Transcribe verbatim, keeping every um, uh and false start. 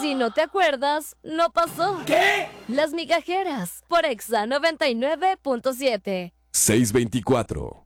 si no te acuerdas, no pasó. ¿Qué? Las Migajeras, por Exa noventa y nueve punto siete. seiscientos veinticuatro.